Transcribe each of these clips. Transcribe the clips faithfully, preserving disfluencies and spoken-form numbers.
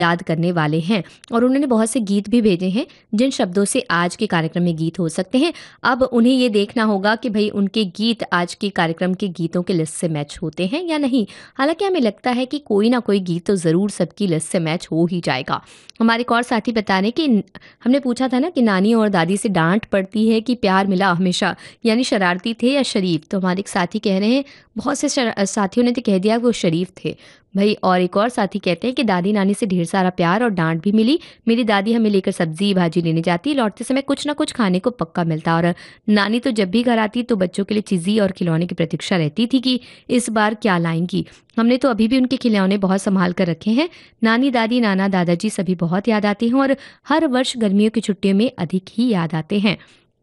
याद करने वाले हैं। और उन्होंने बहुत से गीत भी भेजे हैं जिन शब्दों से आज के कार्यक्रम में गीत हो सकते हैं। अब उन्हें ये देखना होगा कि भाई उनके गीत आज के कार्यक्रम के गीतों के लिस्ट से मैच होते हैं या नहीं। हालांकि हमें लगता है कि कोई ना कोई गीत तो ज़रूर सबकी लिस्ट से मैच हो ही जाएगा। हमारे एक और साथी बता रहे कि हमने पूछा था ना कि नानी और दादी से डांट पड़ती है कि प्यार मिला हमेशा, यानी शरारती थे या शरीफ। तो हमारे एक साथी कह रहे हैं, बहुत से साथियों ने तो कह दिया वो शरीफ थे भाई। और एक और साथी कहते हैं कि दादी नानी से ढेर सारा प्यार और डांट भी मिली। मेरी दादी हमें लेकर सब्जी भाजी लेने जाती, लौटते समय कुछ ना कुछ खाने को पक्का मिलता। और नानी तो जब भी घर आती तो बच्चों के लिए चीज़ी और खिलौने की प्रतीक्षा रहती थी कि इस बार क्या लाएंगी। हमने तो अभी भी उनके खिलौने बहुत संभाल कर रखे हैं। नानी दादी नाना दादाजी सभी बहुत याद आते हैं और हर वर्ष गर्मियों की छुट्टियों में अधिक ही याद आते हैं।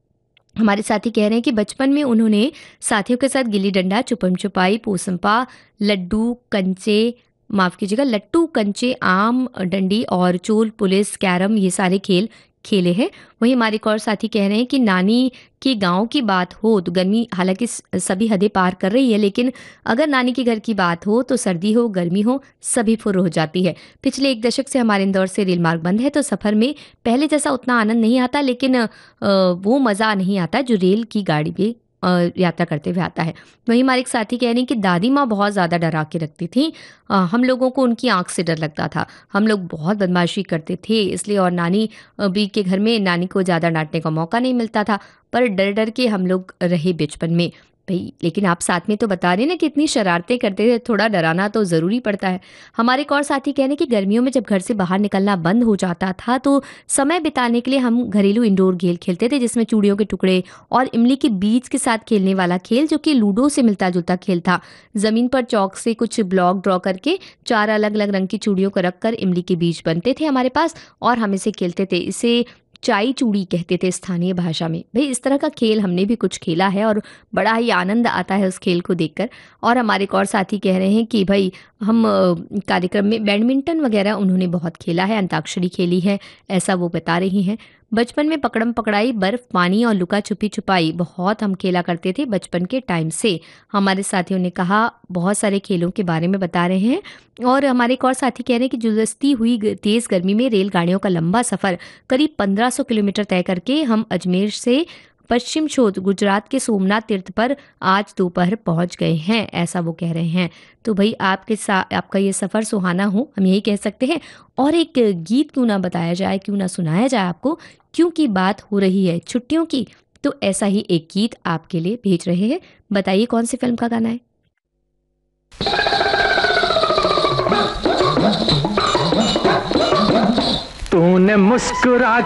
हमारे साथी कह रहे हैं कि बचपन में उन्होंने साथियों के साथ गिल्ली डंडा, छुपम छुपाई, पोसंपा, लड्डू कंचे माफ़ कीजिएगा लट्टू कंचे, आम डंडी और चोल पुलिस, कैरम ये सारे खेल खेले हैं। वहीं हमारे एक और साथी कह रहे हैं कि नानी के गांव की बात हो तो गर्मी हालांकि सभी हदें पार कर रही है, लेकिन अगर नानी के घर की बात हो तो सर्दी हो गर्मी हो सभी फुर हो जाती है। पिछले एक दशक से हमारे इंदौर से रेल मार्ग बंद है तो सफ़र में पहले जैसा उतना आनंद नहीं आता, लेकिन अ, वो मज़ा नहीं आता जो रेल की गाड़ी में अ, यात्रा करते हुए आता है। वहीं हमारे एक साथी कह रहे हैं कि दादी माँ बहुत ज़्यादा डरा के रखती थी। अ, हम लोगों को उनकी आंख से डर लगता था। हम लोग बहुत बदमाशी करते थे इसलिए, और नानी अ, भी के घर में नानी को ज़्यादा डांटने का मौका नहीं मिलता था, पर डर डर के हम लोग रहे बचपन में भाई। लेकिन आप साथ में तो बता रहे ना कि इतनी शरारतें करते थे, थोड़ा डराना तो ज़रूरी पड़ता है। हमारे एक और साथी कह रहे हैं कि गर्मियों में जब घर से बाहर निकलना बंद हो जाता था तो समय बिताने के लिए हम घरेलू इंडोर खेल खेलते थे, जिसमें चूड़ियों के टुकड़े और इमली के बीज के साथ खेलने वाला खेल जो कि लूडो से मिलता जुलता खेल था। ज़मीन पर चौक से कुछ ब्लॉक ड्रॉ करके चार अलग अलग रंग की चूड़ियों को रखकर इमली के बीज बनते थे हमारे पास, और हम इसे खेलते थे। इसे चाई चूड़ी कहते थे स्थानीय भाषा में। भाई इस तरह का खेल हमने भी कुछ खेला है और बड़ा ही आनंद आता है उस खेल को देखकर। और हमारे एक और साथी कह रहे हैं कि भाई हम अ, कार्यक्रम में बैडमिंटन वगैरह उन्होंने बहुत खेला है, अंताक्षरी खेली है, ऐसा वो बता रही हैं। बचपन में पकड़म पकड़ाई, बर्फ पानी और लुका छुपी छुपाई बहुत हम खेला करते थे बचपन के टाइम से। हमारे साथियों ने कहा बहुत सारे खेलों के बारे में बता रहे हैं। और हमारे एक और साथी कह रहे हैं कि जुलस्ती हुई ग- तेज गर्मी में रेलगाड़ियों का लंबा सफ़र करीब पंद्रह सौ किलोमीटर तय करके हम अजमेर से पश्चिम छोर गुजरात के सोमनाथ तीर्थ पर आज दोपहर पहुंच गए हैं, ऐसा वो कह रहे हैं। तो भाई आपके साथ आपका ये सफ़र सुहाना हो, हम यही कह सकते हैं। और एक गीत क्यों ना बताया जाए, क्यों ना सुनाया जाए आपको, क्योंकि बात हो रही है छुट्टियों की। तो ऐसा ही एक गीत आपके लिए भेज रहे हैं। बताइए कौन सी फिल्म का गाना है। तूने मुस्कुरा